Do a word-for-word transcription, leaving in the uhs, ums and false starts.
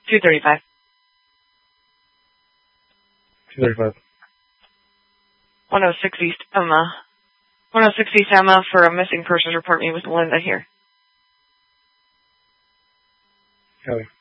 two thirty-five. two thirty-five. one oh six East Emma. one oh six East Emma for a missing persons report. Me with Linda here. Okay.